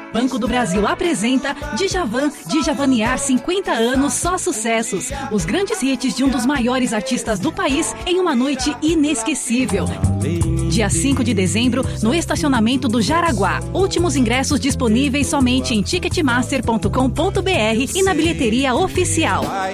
Banco do Brasil apresenta Djavan, Djavanear 50 anos, só sucessos. Os grandes hits de um dos maiores artistas do país em uma noite inesquecível. Dia 5 de dezembro, no estacionamento do Jaraguá. Últimos ingressos disponíveis somente em ticketmaster.com.br e na bilheteria oficial.